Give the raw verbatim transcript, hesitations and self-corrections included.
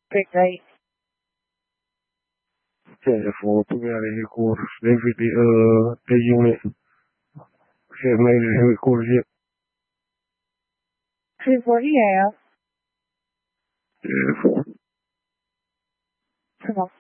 Perfect. Voor proberen recorders, D V D, uh, the unit, have made it recorded yet? Two forty, yeah. Yeah, four. Come on.